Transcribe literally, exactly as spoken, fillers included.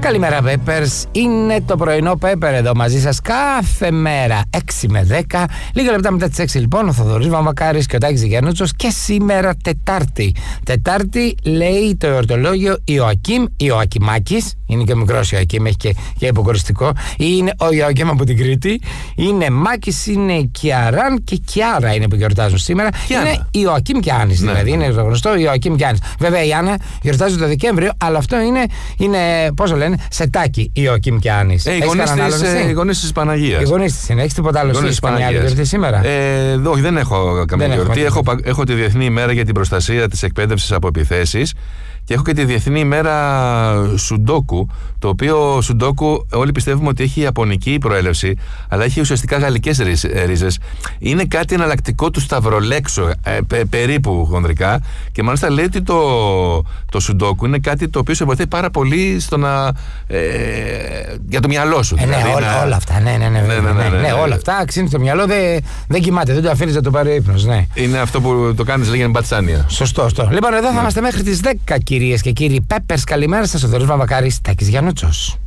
Καλημέρα Peppers, είναι το πρωινό Pepper εδώ μαζί σας κάθε μέρα έξι με δέκα. Λίγα λεπτά μετά τις έξι λοιπόν ο Θοδωρής Βαμβακάρης και ο Τάκης Γιάννουτσος. Και σήμερα Τετάρτη. Τετάρτη λέει το εορτολόγιο Ιωακήμ Ιωακημάκης. Είναι και ο μικρός Ιωακήμ, έχει και, και υποκοριστικό. Είναι ο Ιωακήμ από την Κρήτη. Είναι Μάκης, είναι Κιαράν και Κιάρα είναι που γιορτάζουν σήμερα. Κιάρα. Είναι Ιωακήμ και Άννης, ναι. Δηλαδή είναι το γνωστό Ιωακήμ και Άννης. Βέβαια η Άννα γιορτάζει το Δεκέμβριο, αλλά αυτό είναι, είναι πώς το λένε, σετάκι Ιωακήμ και Άννης. Ε, οι γονείς της Παναγίας. Οι γονείς της είναι. Έχεις τίποτα άλλο εσύ, καμιά άλλη γιορτή σήμερα? Ε, όχι, δεν έχω καμία δεν γιορτή. Έχω, έχω, έχω τη Διεθνή ημέρα για την προστασία της εκπαίδευσης από επιθέσεις. Και έχω και τη Διεθνή ημέρα Σουντόκου, το οποίο Σουντόκου όλοι πιστεύουμε ότι έχει ιαπωνική προέλευση, αλλά έχει ουσιαστικά γαλλικές ρίζες. Είναι κάτι εναλλακτικό του σταυρολέξου, ε, πε, περίπου χονδρικά, και μάλιστα λέει ότι το, το Σουντόκου είναι κάτι το οποίο σε βοηθάει πάρα πολύ στο να, ε, για το μυαλό σου. Ε, ναι, δηλαδή, όλα, να... όλα αυτά, ναι, ναι, ναι, ναι, ναι, ναι, ναι, ναι, ναι, όλα αυτά αξίνει το μυαλό, δεν δε κοιμάται, δεν το αφήνεις να το πάρει ο ύπνος. Ναι. Είναι αυτό που το κάνεις, λέγεται μπατσάνια. Σωστό, σωστό. Λοιπόν, εδώ θα είμαστε μέχρι τις δέκα. Κυρίες και κύριοι Peppers, καλημέρα σας, ο Θοδωρής Βαμβακάρης, Τάκης Γιάννουτσος.